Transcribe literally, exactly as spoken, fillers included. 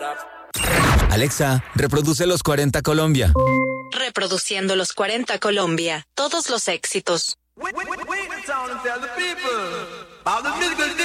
Alexa, reproduce los cuarenta Colombia. Reproduciendo los cuarenta Colombia. Todos los éxitos. Wait, wait, wait, wait, and tell the people about the musical